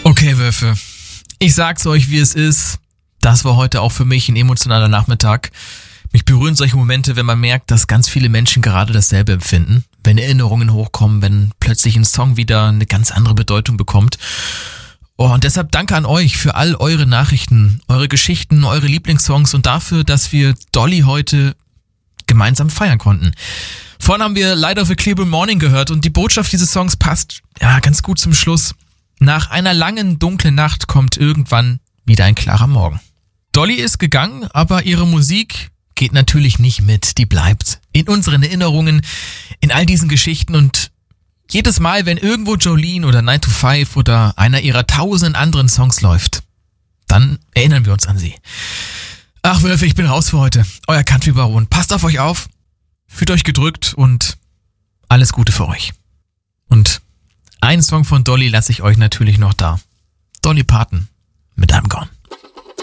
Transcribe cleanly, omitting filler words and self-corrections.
Okay, Wölfe. Ich sag's euch, wie es ist. Das war heute auch für mich ein emotionaler Nachmittag. Mich berühren solche Momente, wenn man merkt, dass ganz viele Menschen gerade dasselbe empfinden. Wenn Erinnerungen hochkommen, wenn plötzlich ein Song wieder eine ganz andere Bedeutung bekommt. Oh, und deshalb danke an euch für all eure Nachrichten, eure Geschichten, eure Lieblingssongs und dafür, dass wir Dolly heute gemeinsam feiern konnten. Vorhin haben wir Light of a Clear Morning gehört und die Botschaft dieses Songs passt ja ganz gut zum Schluss. Nach einer langen, dunklen Nacht kommt irgendwann wieder ein klarer Morgen. Dolly ist gegangen, aber ihre Musik geht natürlich nicht mit. Die bleibt in unseren Erinnerungen, in all diesen Geschichten und jedes Mal, wenn irgendwo Jolene oder 9 to 5 oder einer ihrer 1000 anderen Songs läuft, dann erinnern wir uns an sie. Ach Wölfe, ich bin raus für heute. Euer Country Baron. Passt auf euch auf, fühlt euch gedrückt und alles Gute für euch. Und einen Song von Dolly lasse ich euch natürlich noch da. Dolly Parton.